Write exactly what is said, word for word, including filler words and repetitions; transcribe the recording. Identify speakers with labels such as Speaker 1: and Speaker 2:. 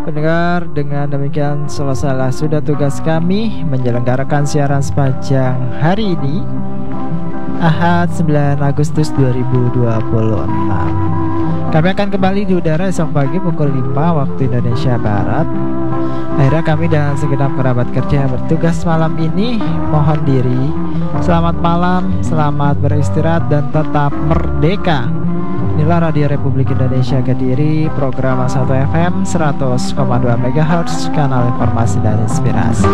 Speaker 1: Pendengar, dengan demikian selesailah sudah tugas kami menyelenggarakan siaran sepanjang hari ini, Ahad sembilan Agustus dua ribu dua puluh enam. Kami akan kembali di udara esok pagi pukul lima waktu Indonesia Barat. Akhirnya kami dan segenap kerabat kerja yang bertugas malam ini mohon diri. Selamat malam, selamat beristirahat dan tetap merdeka. Inilah Radio Republik Indonesia Kediri, program satu F M seratus koma dua MHz, kanal informasi dan inspirasi.